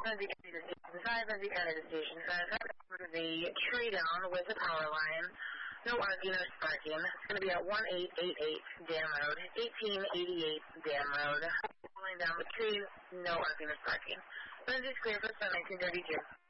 As you enter the station 5, as you enter the station 5, head over to the tree down with the power line. No arcing or sparking. It's going to be at 1888 Dam Road, 1888 Dam Road. Pulling down the tree, no arcing or sparking. Lindsay's clear for 1932.